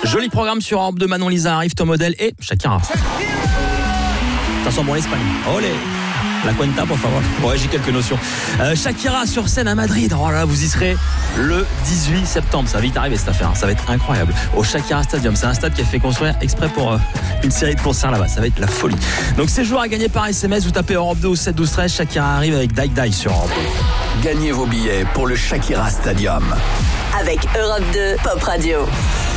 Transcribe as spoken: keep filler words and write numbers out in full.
Joli programme sur Europe deux. Manon Lisa arrive, Tom Odell et Shakira. Ça sent bon l'Espagne. Olé. La cuenta, por favor. Ouais, j'ai quelques notions. Euh, Shakira sur scène à Madrid. Oh là, vous y serez le dix-huit septembre. Ça va vite arriver cette affaire. Hein. Ça va être incroyable. Au Shakira Stadium. C'est un stade qui a fait construire exprès pour euh, une série de concerts là-bas. Ça va être la folie. Donc, séjour à gagner par S M S. Vous tapez Europe deux au sept douze treize. Shakira arrive avec Die Die sur Europe deux. Gagnez vos billets pour le Shakira Stadium. Avec Europe deux Pop Radio.